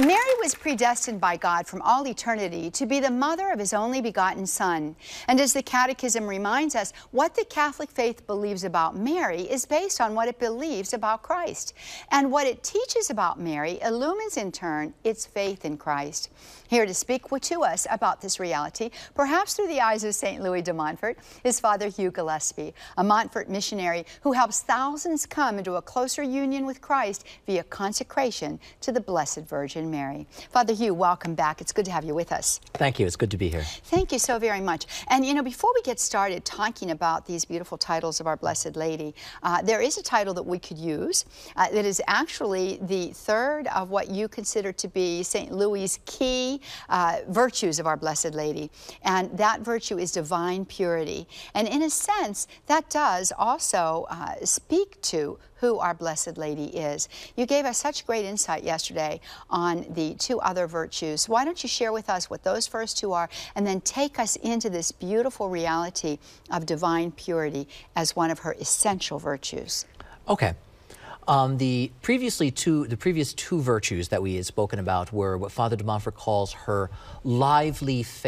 Mary was predestined by God from all eternity to be the mother of his only begotten Son. And as the Catechism reminds us, what the Catholic faith believes about Mary is based on what it believes about Christ. And what it teaches about Mary illumines in turn its faith in Christ. Here to speak to us about this reality, perhaps through the eyes of St. Louis de Montfort, is Father Hugh Gillespie, a Montfort missionary who helps thousands come into a closer union with Christ via consecration to the Blessed Virgin Mary. Father Hugh, welcome back. It's good to have you with us. Thank you. It's good to be here. Thank you so very much. And you know, before we get started talking about these beautiful titles of our Blessed Lady, there is a title that we could use that is actually the third of what you consider to be St. Louis' key virtues of our Blessed Lady. And that virtue is divine purity. And in a sense, that does also speak to who our Blessed Lady is. You gave us such great insight yesterday on the two other virtues. Why don't you share with us what those first two are, and then take us into this beautiful reality of divine purity as one of her essential virtues. Okay. The previous two virtues that we had spoken about were what Father de Montfort calls her lively faith.